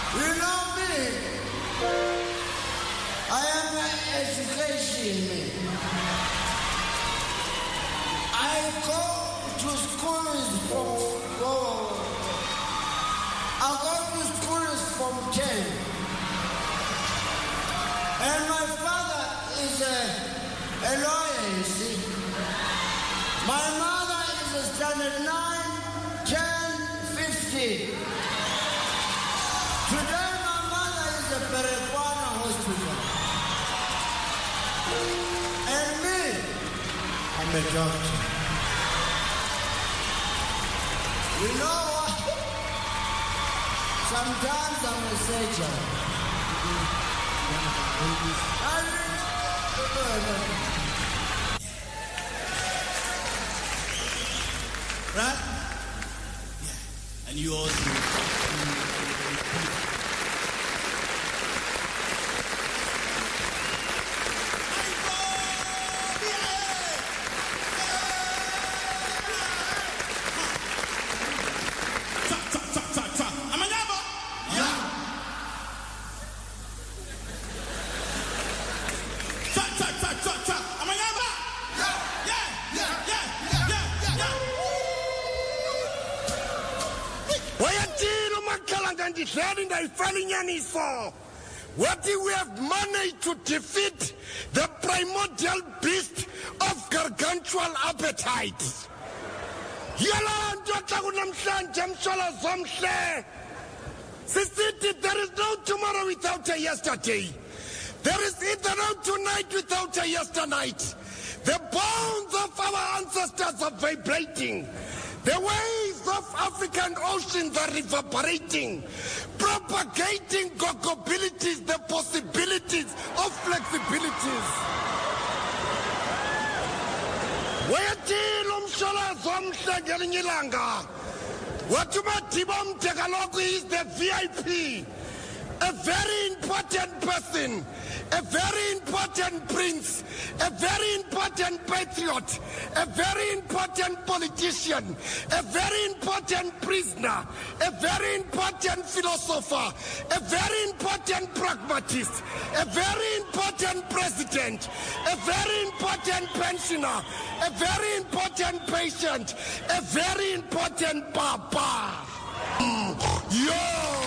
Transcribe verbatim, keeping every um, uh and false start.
You know me. I am an education. I go to schools from four. I go to schools from ten. And my father is a, a lawyer, you see. My mother is a standard nine, ten, fifty. Today my mother is a Perequana hospital. And me, I'm a doctor. You know what? Sometimes I'm a surgeon. Right? Yeah. And you also. What we have managed to defeat the primordial beast of gargantuan appetite. There is no tomorrow without a yesterday. There is either no tonight without a yesternight. The bones of our ancestors are vibrating. The waves of African oceans are reverberating, propagating gogabilities, the possibilities of flexibilities. What you is the V I P, a very important person, a very important prince, a very important patriot, a very important politician, a very important prisoner, a very important philosopher, a very important pragmatist, a very important president, a very important pensioner, a very important patient, a very important papa. Mm. Yo!